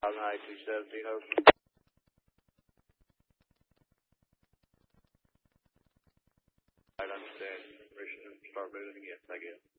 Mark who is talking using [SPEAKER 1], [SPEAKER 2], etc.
[SPEAKER 1] High 270, hope. I understand. Permission to start moving again. Thank you.